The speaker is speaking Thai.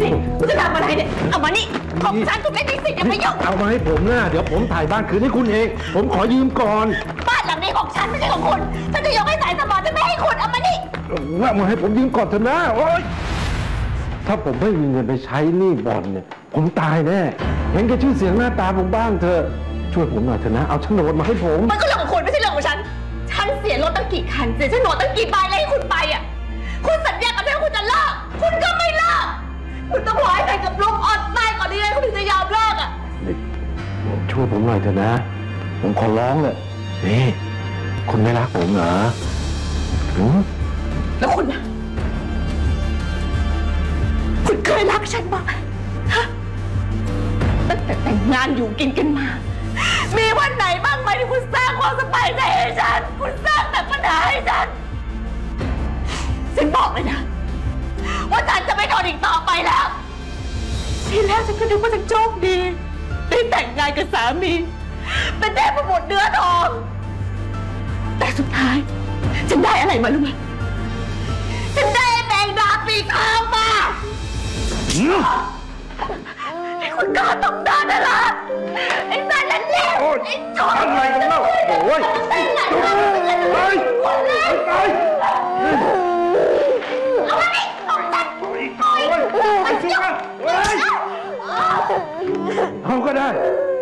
สิคุณจะทำอะไรเนี่ยเอามานี่ของฉันคุณไม่มีสิทธิ์อย่ามายุ่งเอามาให้ผมนะเดี๋ยวผมถ่ายบ้านคืนให้คุณเองผมขอยืมก่อนบ้านหลังนี้ของฉันไม่ใช่ของคุณฉันจะยกให้สายสมอฉันไม่ให้คุณเอามานี่ว่ามาให้ผมยืมก่อนเถอะนะโอ๊ยถ้าผมไม่มีเงินไปใช้หนี้บ่อนเนี่ยผมตายแน่เห็นแก่ชื่อเสียงหน้าตาผมบ้างเถอะช่วยผมหน่อยเถอะนะเอาโฉนดมาให้ผมมันก็เรื่องของคุณไม่ใช่เรื่องของฉันฉันเสียรถตั้งกี่คันเสียโฉนดตั้งกี่ใบเลยให้คุณไปอ่ะคุณสัญญากับฉันว่าคุณจะเลิกคุณก็ไม่เลิกคุณต้องรอให้ใครกับลูกอดตายก่อนดีเลยคุณถึงจะยอมเลิกอ่ะช่วยผมหน่อยเถอะนะผมขอร้องเลยนี่คุณไม่รักผมเหรอหือแล้วคุณนะคุณเคยรักฉันบ้างไหมฮะตั้งแต่แต่งงานอยู่กินกันมา มีวันไหนบ้างไหมที่คุณสร้างความสบายใจให้ฉันคุณสร้างแต่ปัญหาให้ฉันบอกเลยนะว่าฉันจะไม่ทนอีกต่อไปแล้วทีแรกฉันก็นึกว่าฉันโชคดีได้แต่งงานกับสามีเป็นเทพบุตรเนื้อทองแต่สุดท้ายฉันได้อะไรมารู้ไหมฉันได้แมงดาปีกทองมาไอ้คุณกล้าตบหน้าได้ละไอ้สัตว์นั่นแหละไอ้โจรอะไรกันเล่าโอ้ยไอ้ไหนไปไป